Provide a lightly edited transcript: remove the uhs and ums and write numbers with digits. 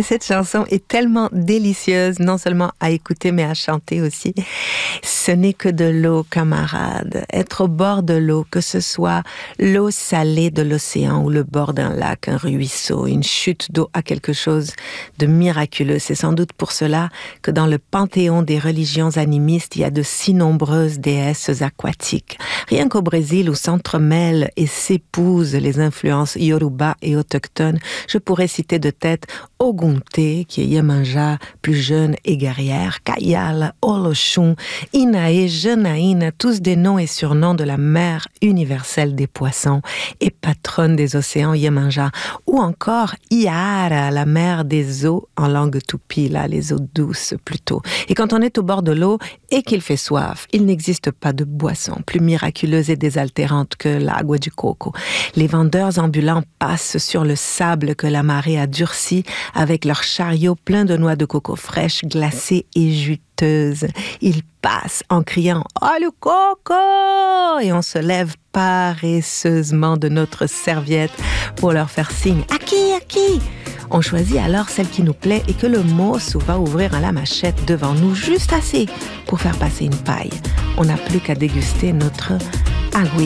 Cette chanson est tellement délicieuse, non seulement à écouter, mais à chanter aussi. Ce n'est que de l'eau, camarade. Être au bord de l'eau, que ce soit l'eau salée de l'océan ou le bord d'un lac, un ruisseau, une chute d'eau, a quelque chose de miraculeux. C'est sans doute pour cela que dans le panthéon des religions animistes, il y a de si nombreuses déesses aquatiques. Rien qu'au Brésil, où s'entremêlent et s'épousent les influences yoruba et autochtones, je pourrais citer de tête Ogunté, qui est Yemanja, plus jeune et guerrière, Kayal, Oloshun, Inae, Jenaïna, tous des noms et surnoms de la mère universelle des poissons et patronne des océans Yemanja, ou encore Iara, la mère des eaux en langue tupi, là, les eaux douces plutôt. Et quand on est au bord de l'eau et qu'il fait soif, il n'existe pas de boisson plus miraculeuse et désaltérante que l'agua du coco. Les vendeurs ambulants passent sur le sable que la marée a durci avec leurs chariots pleins de noix de coco fraîches, glacées et juteuses. Ils passent en criant « Oh le coco !» et on se lève paresseusement de notre serviette pour leur faire signe « Aki, aki !» On choisit alors celle qui nous plaît et que le mousse va ouvrir à la machette devant nous, juste assez pour faire passer une paille. On n'a plus qu'à déguster notre agua